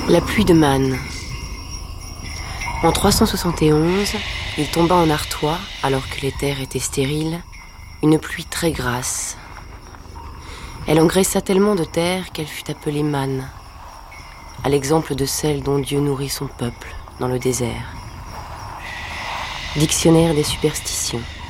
La pluie de Man. En 371, il tomba en Artois, alors que les terres étaient stériles, une pluie très grasse. Elle engraissa tellement de terre qu'elle fut appelée Man, à l'exemple de celle dont Dieu nourrit son peuple dans le désert. Dictionnaire des superstitions.